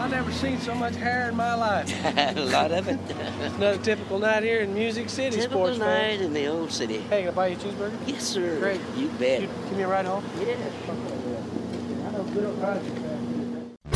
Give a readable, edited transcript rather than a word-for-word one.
I've never seen so much hair in my life. A lot of it. Another typical night here in Music City, Typical sports night fan. in the old city. Hey, can I buy you a cheeseburger? Yes, sir. Great. You bet. Give me a ride home? Yeah. I know good old Roger.